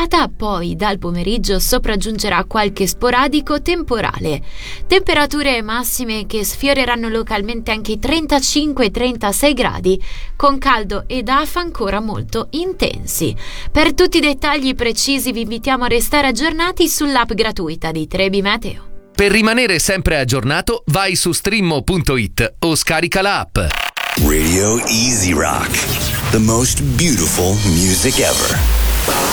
serata, poi dal pomeriggio sopraggiungerà qualche sporadico temporale. Temperature massime che sfioreranno localmente anche i 35-36 gradi, con caldo ed afa ancora molto intensi. Per tutti i dettagli precisi vi invitiamo a restare aggiornati sull'app gratuita di Trebi Meteo. Per rimanere sempre aggiornato, vai su streammo.it o scarica la app. Radio Easy Rock, the most beautiful music ever.